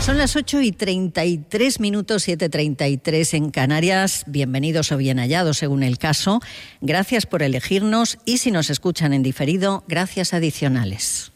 Son las 8:33, 7:33 en Canarias. Bienvenidos o bien hallados, según el caso. Gracias por elegirnos y si nos escuchan en diferido, gracias adicionales.